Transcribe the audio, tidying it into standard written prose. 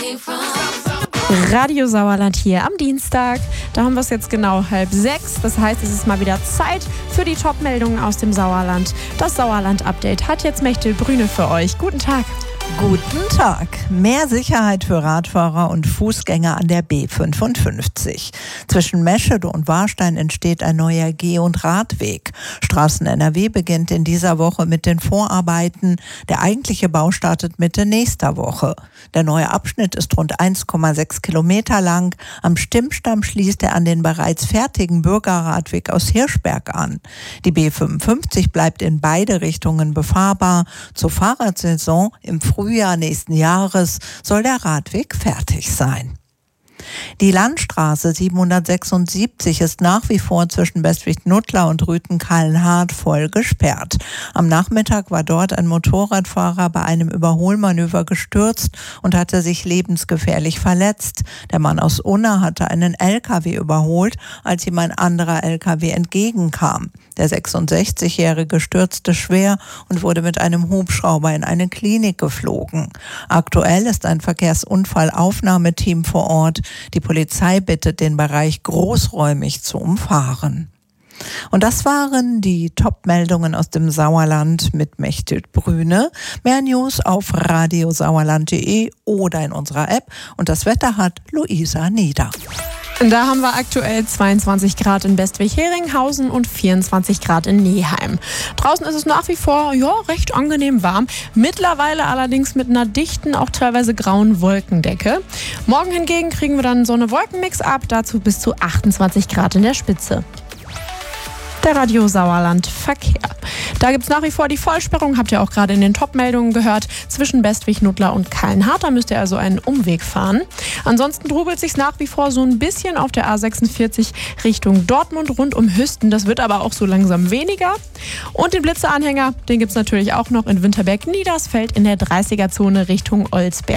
Radio Sauerland hier am Dienstag. Da haben wir es jetzt genau 5:30. Das heißt, es ist mal wieder Zeit für die Top-Meldungen aus dem Sauerland. Das Sauerland-Update hat jetzt Mechtel Brüne für euch. Guten Tag. Guten Tag. Mehr Sicherheit für Radfahrer und Fußgänger an der B55. Zwischen Meschede und Warstein entsteht ein neuer Geh- und Radweg. Straßen NRW beginnt in dieser Woche mit den Vorarbeiten. Der eigentliche Bau startet Mitte nächster Woche. Der neue Abschnitt ist rund 1,6 Kilometer lang. Am Stimmstamm schließt er an den bereits fertigen Bürgerradweg aus Hirschberg an. Die B55 bleibt in beide Richtungen befahrbar. Zur Fahrradsaison im Frühjahr nächsten Jahres soll der Radweg fertig sein. Die Landstraße 776 ist nach wie vor zwischen Bestwig-Nuttlar und Rüthen-Kallenhardt voll gesperrt. Am Nachmittag war dort ein Motorradfahrer bei einem Überholmanöver gestürzt und hatte sich lebensgefährlich verletzt. Der Mann aus Unna hatte einen LKW überholt, als ihm ein anderer LKW entgegenkam. Der 66-Jährige stürzte schwer und wurde mit einem Hubschrauber in eine Klinik geflogen. Aktuell ist ein Verkehrsunfallaufnahmeteam vor Ort. Die Polizei bittet, den Bereich großräumig zu umfahren. Und das waren die Top-Meldungen aus dem Sauerland mit Mechtel Brüne. Mehr News auf radiosauerland.de oder in unserer App. Und das Wetter hat Luisa Nieder. Da haben wir aktuell 22 Grad in Bestwig-Heringhausen und 24 Grad in Neheim. Draußen ist es nach wie vor recht angenehm warm. Mittlerweile allerdings mit einer dichten, auch teilweise grauen Wolkendecke. Morgen hingegen kriegen wir dann Sonne-Wolken-Mix ab, dazu bis zu 28 Grad in der Spitze. Der Radio Sauerland Verkehr. Da gibt es nach wie vor die Vollsperrung, habt ihr auch gerade in den Top-Meldungen gehört, zwischen Bestwig-Nuttlar und Kallenhardt. Da müsst ihr also einen Umweg fahren. Ansonsten trubelt sich nach wie vor so ein bisschen auf der A46 Richtung Dortmund rund um Hüsten. Das wird aber auch so langsam weniger. Und den Blitzeranhänger, den gibt es natürlich auch noch in Winterberg-Niedersfeld in der 30er-Zone Richtung Olsberg.